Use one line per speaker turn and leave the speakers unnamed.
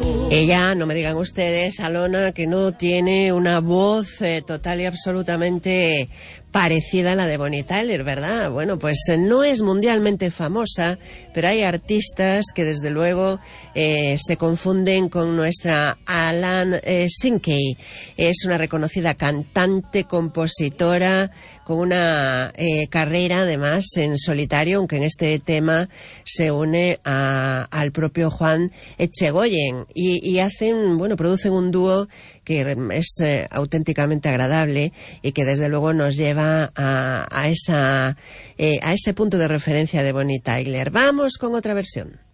Ella, no me digan ustedes, Alona, que no tiene una voz total y absolutamente parecida a la de Bonnie Tyler, ¿verdad? Bueno, pues no es mundialmente famosa, pero hay artistas que desde luego se confunden con nuestra Alan Sinkey. Es una reconocida cantante, compositora, con una carrera además en solitario, aunque en este tema se une al propio Juan Echegoyen y hacen, bueno, producen un dúo que es auténticamente agradable y que desde luego nos lleva a ese punto de referencia de Bonnie Tyler. Vamos con otra versión.